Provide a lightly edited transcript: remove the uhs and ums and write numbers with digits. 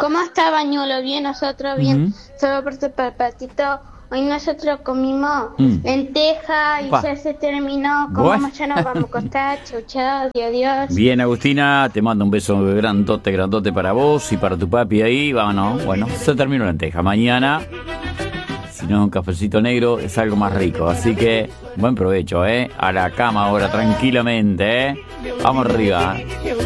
¿Cómo está Bañuelo? Bien, nosotros bien. Solo por tu papacito. Hoy nosotros comimos lenteja y ya se terminó. Como ya nos vamos a acostar. Chau, chau. Adiós. Bien, Agustina, te mando un beso grandote para vos y para tu papi ahí. Vámonos. Bueno, se terminó la lenteja. Mañana, si no, un cafecito negro es algo más rico. Así que, buen provecho, A la cama ahora, tranquilamente, Vamos arriba.